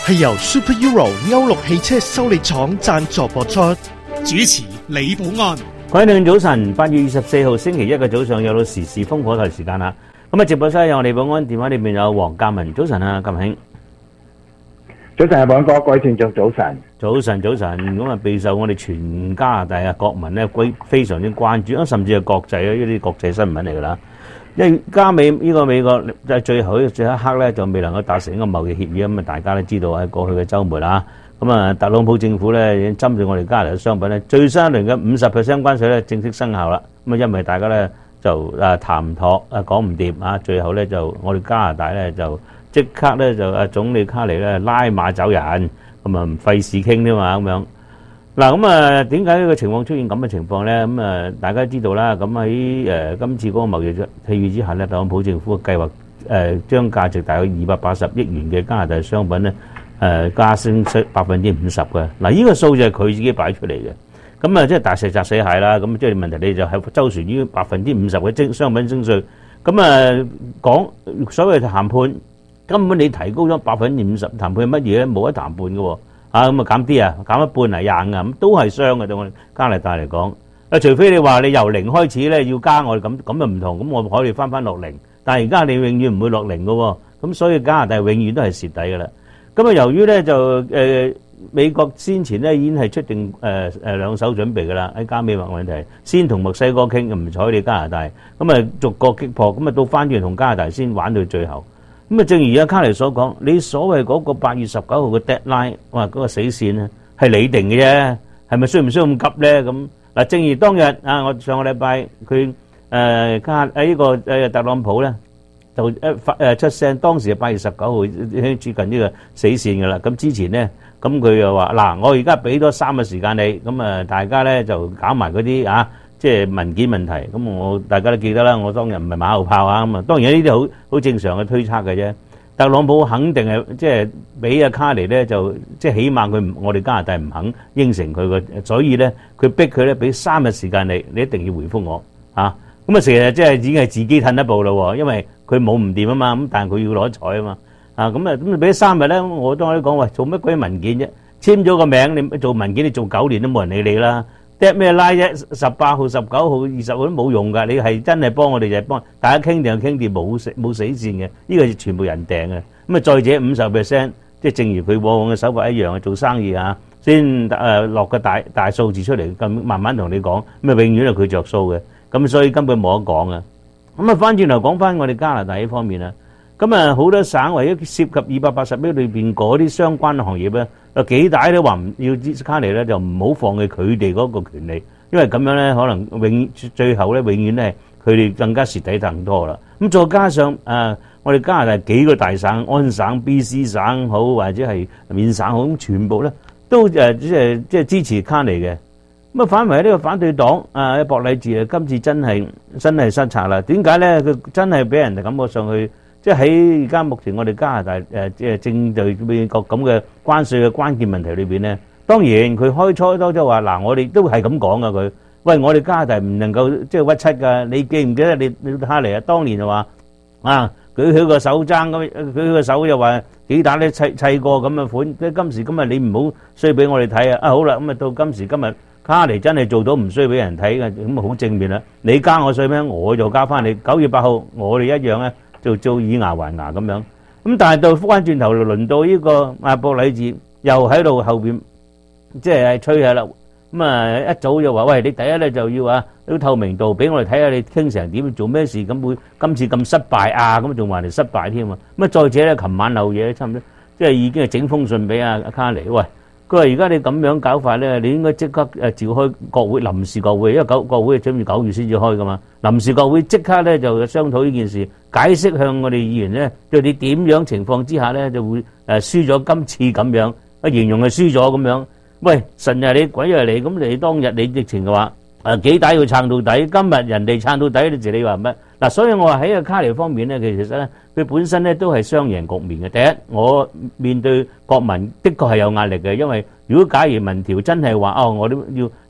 係由 Super Euro 歐陸汽車修理廠贊助播出。主持李寶安。 各位聽眾早晨，八月二十四號星期一嘅早上有到時事風火台時間啦。咁啊，直播室有我李寶安，電話裏邊有黃嘉文。早晨啊，嘉文兄。 早晨啊，寶安哥，各位聽眾早晨。 早晨，早晨。咁啊，備受我哋全加拿大啊國民咧歸非常之關注，啊，甚至係國際啊呢啲國際新聞嚟㗎啦。因為加美呢個美國就最後最後一刻咧就未能夠達成一個貿易協議，咁啊大家都知道喺過去嘅週末啦。咁啊，特朗普政府咧已經針對我哋加拿大嘅商品咧，最新一輪嘅五十 percent 關稅咧正式生效啦。咁啊，因為大家咧就啊談唔妥啊講唔掂啊，最後咧就我哋加拿大咧就即刻咧就啊總理卡尼咧拉馬走人，咁啊唔費事傾啫嘛咁樣。嗱咁啊，點解呢個情況出現咁嘅情況咧？咁啊，大家知道啦。咁喺誒今次嗰個貿易協議之下咧，特朗普政府嘅計劃誒將價值大概二百八十億元嘅加拿大商品咧。誒加升息百分之五十嘅，嗱呢個數就係佢自己擺出嚟嘅，咁啊即係大石砸死蟹啦，咁即係問題你就係周旋於百分之五十嘅徵商品徵稅，咁啊講所謂談判根本你提高咗百分之五十，談判係乜嘢咧？冇得談判嘅喎，啊咁啊減啲啊，減一半嚟硬啊，咁都係傷嘅對我哋加拿大嚟講，啊除非你話你由零開始咧要加我哋咁咁就唔同，咁我可以翻翻落零，但係而家你永遠唔會落零嘅喎，咁所以加拿大永遠都係蝕底嘅啦。咁啊，由於咧就誒、呃、美國先前咧已經係出定誒誒兩手準備㗎啦，喺加美貿問題，先同墨西哥傾，唔睬你加拿大，咁啊逐個擊破，咁啊到翻轉同加拿大先玩到最後。咁啊，正如阿卡尼所講，你所謂嗰個八月十九號嘅 deadline， 哇嗰、嗰個死線咧係你定嘅啫，係咪需唔需要咁急咧？咁嗱，正如當日啊，我上個禮拜佢誒加喺呢個誒特朗普咧。就一發誒出聲，當時係八月十九號接近呢個死線㗎啦。咁之前咧，咁佢又話嗱，我而家俾多三個時間你，咁啊大家咧就搞埋嗰啲啊，即係文件問題。咁我大家都記得啦，我當日唔係馬後炮啊。咁啊，當然呢啲好好正常嘅推測嘅啫。特朗普肯定係即係俾阿卡尼咧，就即係起碼佢我哋加拿大唔肯應承佢嘅，所以咧佢逼佢咧俾三日時間你，你一定要回覆我啊。咁啊，成日即係已經係自己褪一步咯，因為佢冇唔掂啊嘛，咁但係佢要攞彩啊嘛，啊咁啊咁你俾三日咧，我當我都講喂，做乜鬼文件啫？簽咗個名，你做文件你做九年都冇人理你啦。跌咩拉啫？十八號、十九號、二十號都冇用㗎。你係真係幫我哋就係幫大家傾定就傾掂，冇死冇死線嘅。呢個係全部人訂嘅。咁啊，再者五十 percent，即係正如佢往往嘅手法一樣，做生意啊，先誒落個大大數字出嚟，咁慢慢同你講，咁啊永遠係佢着數嘅。咁所以根本冇得講啊！咁啊，翻轉頭講翻我哋加拿大呢方面啊，咁啊好多省為咗涉及二百八十億裏邊嗰啲相關行業咧，有幾大都話唔要卡尼咧，就唔好放棄佢哋嗰個權利，因為咁樣咧可能永最後咧永遠咧佢哋更加蝕底更多啦。咁再加上誒、呃，我哋加拿大幾個大省，安省、B C 省好或者係緬省好，咁全部咧都誒即係即係支持卡尼嘅。咁啊，反為呢個反對黨啊，博禮治啊，今次真係真係失策啦。點解咧？佢真係俾人哋感覺上去，即係喺而家目前我哋加拿大誒，即係正對美國咁嘅關稅嘅關鍵問題裏邊咧。當然佢開初都就話嗱，我哋都係咁講噶佢。喂，我哋加拿大唔能夠即係屈膝㗎。你記唔記得你你下嚟啊？當年就話啊，舉起個手踭咁，舉起個手又話幾打咧砌砌過咁嘅款。即係今時今日你唔好衰俾我哋睇啊！啊好啦，咁啊到今時今日。卡尼真係做到唔需要俾人睇嘅，咁啊好正面啦！你加我稅咩？我就加翻你。九月八號我哋一樣咧，就做以牙還牙咁樣。咁但係到翻轉頭，輪到呢個阿博禮治又喺度後邊，即係吹下啦。咁啊一早就話：喂，你第一咧就要啊，啲透明度俾我哋睇下你傾成點，做咩事咁會今次咁失敗啊？咁仲話你失敗添啊！咁啊再者咧，琴晚漏嘢差唔多，即係已經係整封信俾阿阿卡尼，喂。佢話：而家你咁樣搞法咧，你應該即刻誒召開國會臨時國會，因為九國會係準備九月先至開噶嘛。臨時國會即刻咧就商討呢件事，解釋向我哋議員咧，就你點樣情況之下咧就會誒輸咗今次咁樣，啊形容係輸咗咁樣。喂，神日你鬼日你，咁你當日你疫情嘅話誒幾大要撐到底，今日人哋撐到底，你自你話乜？嗱，所以我話喺個卡尼方面咧，其實咧佢本身咧都係雙贏局面嘅。第一，我面對國民的確係有壓力嘅，因為如果假如民調真係話哦，我都要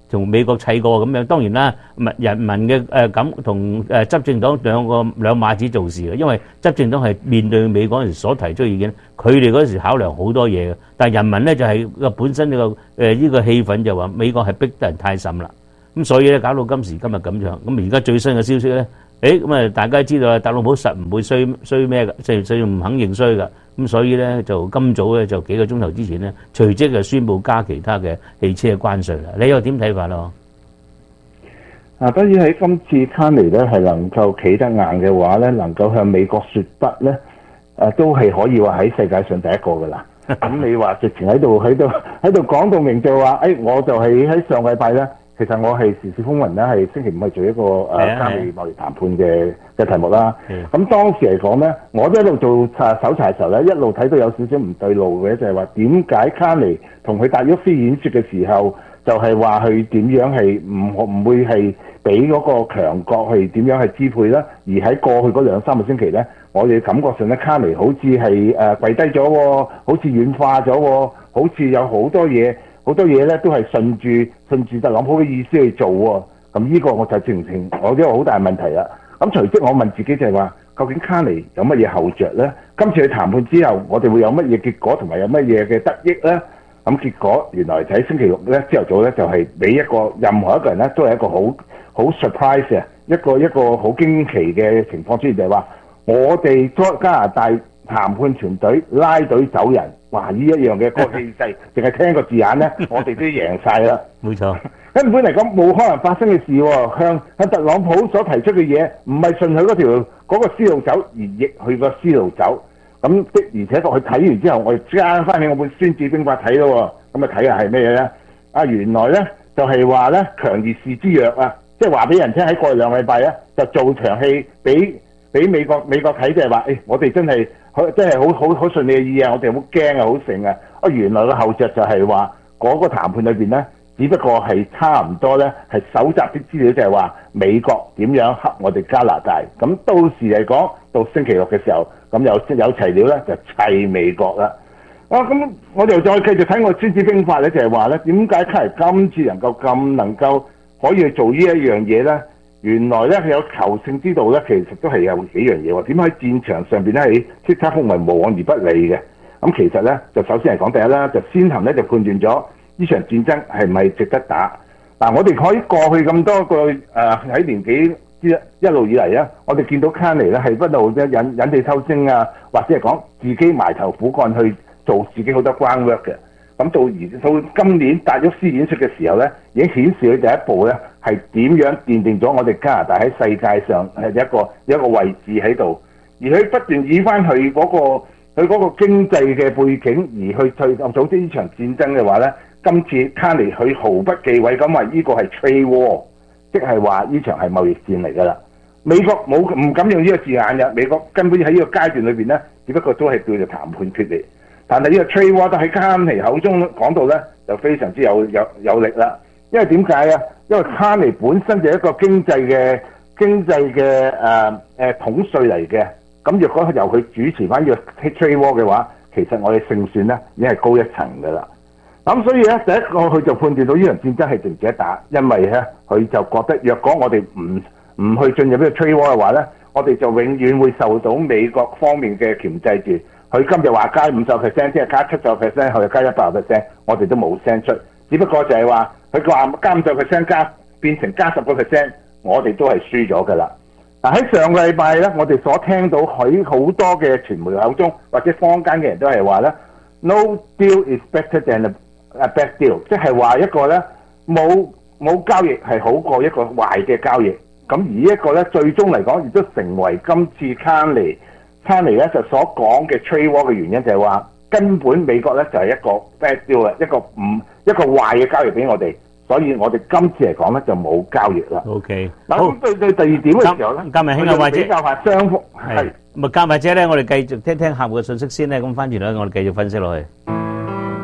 同美國砌過咁樣。當然啦，民人民嘅誒感同誒執政黨兩個兩碼子做事嘅，因為執政黨係面對美嗰陣時所提出嘅意見，佢哋嗰時考量好多嘢嘅，但係人民咧就係個本身呢個誒呢個氣氛就話美國係逼得人太甚啦，咁所以咧搞到今時今日咁樣。咁而家最新嘅消息咧，誒咁啊大家知道啊，特朗普實唔會衰衰咩嘅，即係衰唔肯認衰㗎。咁所以咧就今早咧就幾個鐘頭之前咧，隨即就宣布加其他嘅汽車嘅關稅啦。你又點睇法咯？ 啊，當然喺今次卡尼咧係能夠企得硬嘅話咧，能夠向美國説不咧，誒、啊、都係可以話喺世界上第一個噶啦。咁你話直情喺度喺度喺度講到明就話，誒、哎、我就係喺上個禮拜咧。其實我係時事風雲咧，係星期五係做一個誒加美貿易談判嘅嘅題目啦。咁當時嚟講咧，我都一路做查搜查嘅時候咧，一路睇到有少少唔對路嘅，就係話點解卡尼同佢戴沃斯演説嘅時候，就係話佢點樣係唔唔會係俾嗰個強國係點樣去支配啦？而喺過去嗰兩三個星期咧，我哋感覺上咧，卡尼好似係誒跪低咗喎，好似軟化咗喎，好似有好多嘢。好多嘢咧都係順住順住特朗普嘅意思去做喎，咁呢個我就正正我呢個好大問題啦。咁隨即我問自己就係話，究竟卡尼有乜嘢後着咧？今次去談判之後，我哋會有乜嘢結果同埋有乜嘢嘅得益咧？咁結果原來喺星期六咧朝頭早咧就係俾一個任何一個人咧都係一個好好 surprise 嘅一個一個好驚奇嘅情況出現，就係話我哋加拿大談判團隊拉隊走人。哇！呢一樣嘅個氣勢，淨係聽個字眼咧，我哋都贏晒啦。 冇錯， 根本嚟講冇可能發生嘅事喎。向向特朗普所提出嘅嘢，唔係順佢嗰條嗰個思路走，而逆佢個思路走。咁的而且確，佢睇完之後，我哋加翻起我本《孫子兵法》睇咯。咁啊睇下係咩嘢咧？啊原來咧就係話咧強而示之弱啊，即係話俾人聽喺過去兩個禮拜咧就做場戲俾俾美國美國睇，就係話誒我哋真係。佢真係好好好順利嘅意啊！我哋好驚啊，好盛啊！啊，原來個後著就係話嗰個談判裏邊咧，只不過係差唔多咧，係搜集啲資料，就係話美國點樣黑我哋加拿大。咁到時嚟講，到星期六嘅時候，咁有有齊料咧，就砌美國啦。啊，咁我哋再繼續睇我《孫子兵法》咧，就係話咧，點解卡尼今次能夠咁能夠可以去做呢一樣嘢咧？原來咧佢有求勝之道咧，其實都係有幾樣嘢喎。點解喺戰場上邊咧係叱咤風雲無往而不利嘅？咁其實咧就首先嚟講第一啦，就先行咧就判斷咗呢場戰爭係咪值得打。嗱、啊，我哋可以過去咁多個誒喺、呃、年紀一一路以嚟啊，我哋見到卡尼咧係不斷咧引引地偷精啊，或者係講自己埋頭苦幹去做自己好多 groundwork 嘅。咁到而到今年戴沃斯演出嘅時候咧，已經顯示佢第一步咧係點樣奠定咗我哋加拿大喺世界上係一個一個位置喺度，而佢不斷以翻佢嗰個佢嗰個經濟嘅背景而去去組織呢場戰爭嘅話咧，今次卡尼佢毫不忌諱咁話呢個係 trade war，即係話呢場係貿易戰嚟㗎啦。美國冇唔敢用呢個字眼嘅，美國根本喺呢個階段裏邊咧，只不過都係叫做談判決裂。但係呢個 trade war 都喺卡尼口中講到咧，就非常之有有有力啦。因為點解啊？因為卡尼本身就係一個經濟嘅經濟嘅誒誒統帥嚟嘅。咁若果由佢主持翻呢個 trade war 嘅話，其實我哋勝算咧已經係高一層㗎啦。咁所以咧，第一個佢就判斷到呢場戰爭係值唔值得打，因為咧佢就覺得若果我哋唔唔去進入呢個 trade war 嘅話咧，我哋就永遠會受到美國方面嘅鉗制住。佢今日話加五十 percent， 即係加七十 percent， 後日加一百 percent， 我哋都冇聲出。只不過就係話佢話加五十 percent 加變成加十個 percent， 我哋都係輸咗㗎啦。嗱喺上個禮拜咧，我哋所聽到佢好多嘅傳媒口中或者坊間嘅人都係話咧 ，no deal is better than a bad deal， 即係話一個咧冇冇交易係好過一個壞嘅交易。咁而一個咧最終嚟講亦都成為今次卡尼。卡尼咧就所講嘅 trade war 嘅原因就係話根本美國咧就係一個 bad deal 啊，一個唔一個壞嘅交易俾我哋，所以我哋今次嚟講咧就冇交易啦。 OK， 嗱咁對對第二點嘅時候咧， 嘉明兄啊，或者比較下雙方係， 咁啊，嘉或者咧，我哋繼續聽聽客戶嘅信息先咧，咁翻轉頭我哋繼續分析落去。